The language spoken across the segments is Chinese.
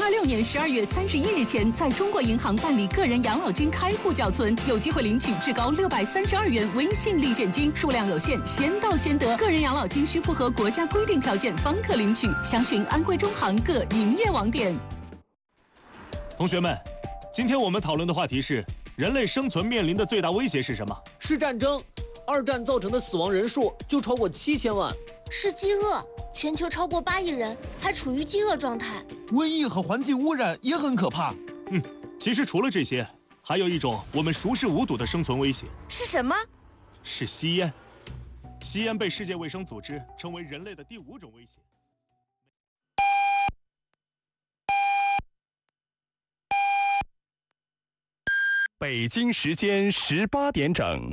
2026年12月31日前，在中国银行办理个人养老金开户缴存，有机会领取至高632元微信立现金，数量有限，先到先得。个人养老金需符合国家规定条件方可领取，详询安徽中行各营业网点。 同学们，今天我们讨论的话题是：人类生存面临的最大威胁是什么？ 是战争。2战造成的死亡人数就超过7000万。 是饥饿，全球超过8亿人还处于饥饿状态。 瘟疫和环境污染也很可怕。 其实除了这些，还有一种我们熟视无睹的生存威胁。 是什么？ 是吸烟。吸烟被世界卫生组织称为人类的第5种威胁。 北京时间18点整。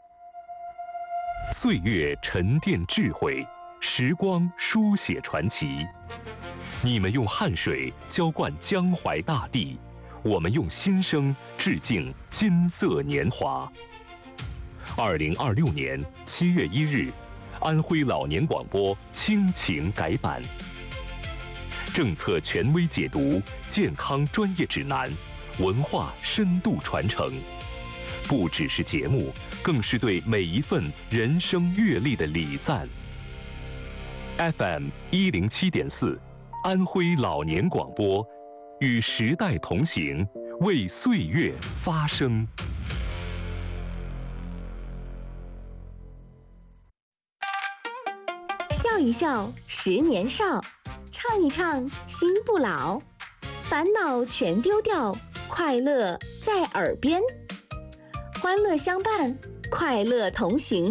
岁月沉淀智慧，时光书写传奇。你们用汗水浇灌江淮大地，我们用心声致敬金色年华。2026年7月1日，安徽老年广播亲情改版，政策权威解读，健康专业指南，文化深度传承。不只是节目，更是对每一份人生阅历的礼赞。FM 107.4，安徽老年广播，与时代同行，为岁月发声。 笑一笑10年少，唱一唱心不老，烦恼全丢掉，快乐在耳边。欢乐相伴，快乐同行。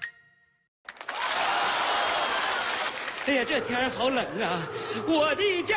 哎呀，这天好冷啊！我的家。